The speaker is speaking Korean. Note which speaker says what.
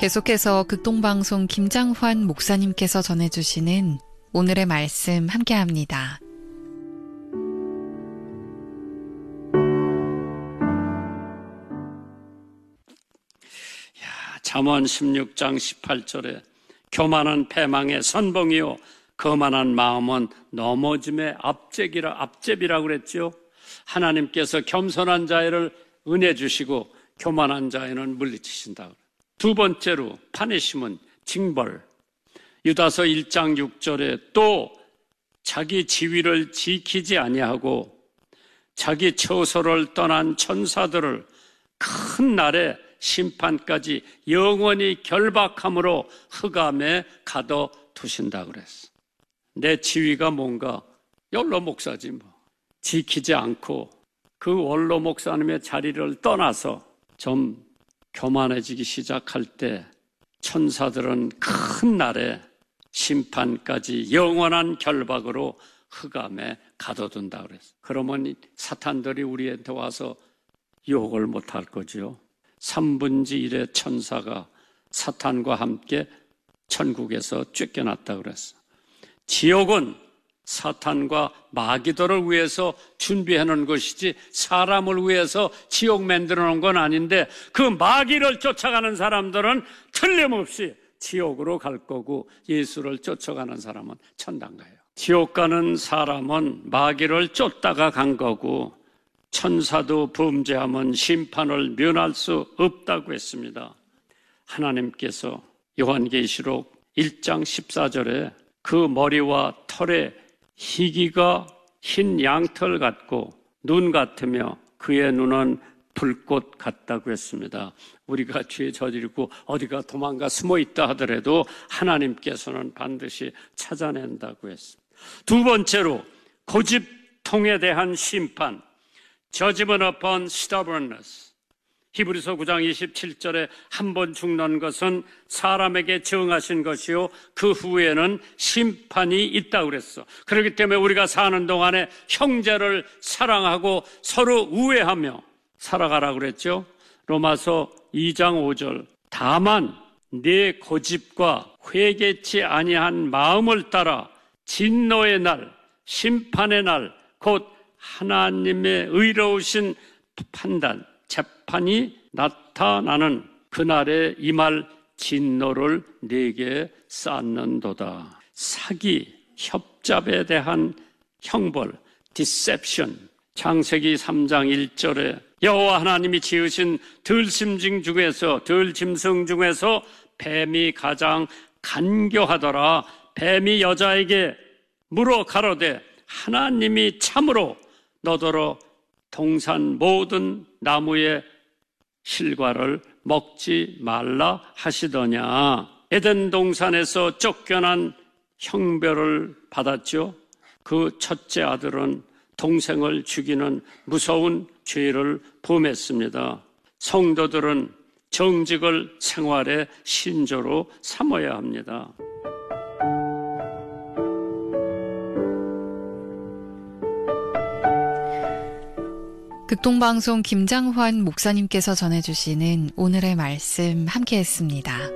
Speaker 1: 계속해서 극동방송 김장환 목사님께서 전해주시는 오늘의 말씀 함께합니다.
Speaker 2: 잠언 16장 18절에 교만한 패망의 선봉이요 거만한 마음은 넘어짐의 앞제비라고 그랬죠. 하나님께서 겸손한 자를 은혜 주시고 교만한 자에는 물리치신다. 두 번째로 파내심은 징벌. 유다서 1장 6절에 또 자기 지위를 지키지 아니하고 자기 처소를 떠난 천사들을 큰 날에 심판까지 영원히 결박함으로 흑암에 가둬두신다 그랬어. 내 지위가 뭔가? 원로 목사지 뭐. 지키지 않고 그 원로 목사님의 자리를 떠나서 좀 교만해지기 시작할 때 천사들은 큰 날에 심판까지 영원한 결박으로 흑암에 가둬둔다 그랬어. 그러면 사탄들이 우리한테 와서 유혹을 못할 거죠. 3분의 1의 천사가 사탄과 함께 천국에서 쫓겨났다 그랬어. 지옥은 사탄과 마귀들을 위해서 준비해 놓은 것이지 사람을 위해서 지옥 만들어 놓은 건 아닌데 그 마귀를 쫓아가는 사람들은 틀림없이 지옥으로 갈 거고 예수를 쫓아가는 사람은 천당 가요. 지옥 가는 사람은 마귀를 쫓다가 간 거고 천사도 범죄하면 심판을 면할 수 없다고 했습니다. 하나님께서 요한계시록 1장 14절에 그 머리와 털에 희기가 흰 양털 같고 눈 같으며 그의 눈은 불꽃 같다고 했습니다. 우리가 죄 저지르고 어디가 도망가 숨어 있다 하더라도 하나님께서는 반드시 찾아낸다고 했습니다. 두 번째로 고집통에 대한 심판. Judgment upon stubbornness. 히브리서 9장 27절에 한 번 죽는 것은 사람에게 정하신 것이요 그 후에는 심판이 있다고 그랬어. 그렇기 때문에 우리가 사는 동안에 형제를 사랑하고 서로 우애하며 살아가라고 그랬죠. 로마서 2장 5절 다만 내 고집과 회개치 아니한 마음을 따라 진노의 날 심판의 날 곧 하나님의 의로우신 판단, 재판이 나타나는 그날에 임할 진노를 네게 쌓는도다. 사기, 협잡에 대한 형벌, deception. 창세기 3장 1절에 여호와 하나님이 지으신 들짐승 중에서 뱀이 가장 간교하더라. 뱀이 여자에게 물어 가로되 하나님이 참으로 너더러 동산 모든 나무의 실과를 먹지 말라 하시더냐. 에덴 동산에서 쫓겨난 형벌을 받았죠. 그 첫째 아들은 동생을 죽이는 무서운 죄를 범했습니다. 성도들은 정직을 생활의 신조로 삼아야 합니다.
Speaker 1: 극동방송 김장환 목사님께서 전해주시는 오늘의 말씀 함께했습니다.